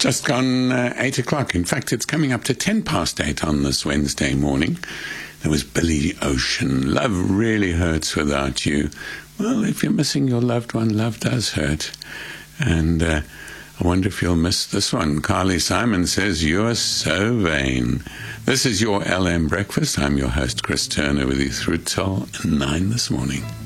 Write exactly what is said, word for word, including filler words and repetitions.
Just gone uh, eight o'clock. In fact, it's coming up to ten past eight on this Wednesday morning. There was Billy Ocean. Love really hurts without you. Well, if you're missing your loved one, love does hurt. And uh, I wonder if you'll miss this one. Carly Simon says, "You're so vain." This is your L M Breakfast. I'm your host, Chris Turner, with you through till nine this morning.